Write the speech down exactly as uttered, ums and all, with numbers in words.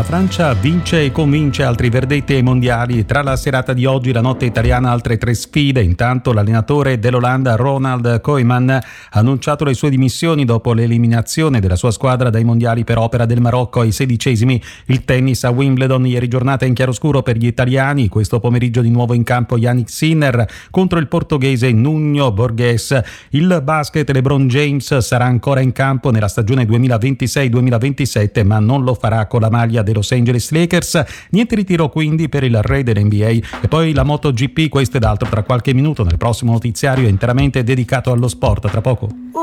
Francia vince e convince altri verdetti ai mondiali. Tra la serata di oggi e la notte italiana altre tre sfide. Intanto l'allenatore dell'Olanda Ronald Koeman ha annunciato le sue dimissioni dopo l'eliminazione della sua squadra dai mondiali per opera del Marocco ai sedicesimi. Il tennis a Wimbledon, ieri giornata in chiaroscuro per gli italiani. Questo pomeriggio di nuovo in campo Yannick Sinner contro il portoghese Nuno Borges. Il basket, LeBron James sarà ancora in campo nella stagione duemilaventisei duemilaventisette, ma non lo farà con la maglia dei Los Angeles Lakers. Niente ritiro quindi per il re dell'N B A. E poi la MotoGP, questo ed altro tra qualche minuto nel prossimo notiziario interamente dedicato allo sport. Tra poco.